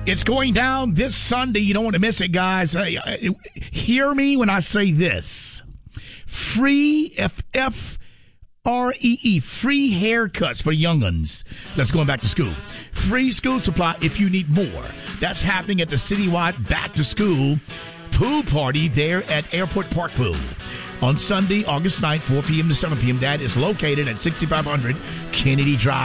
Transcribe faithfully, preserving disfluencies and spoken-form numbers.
It's going down this Sunday. You don't want to miss it, guys. Uh, hear me when I say this. Free, F F R E E, free haircuts for young'uns that's going back to school. Free school supply if you need more. That's happening at the citywide back to school pool party there at Airport Park Pool on Sunday, August ninth, four p.m. to seven p.m. That is located at sixty-five hundred Kennedy Drive.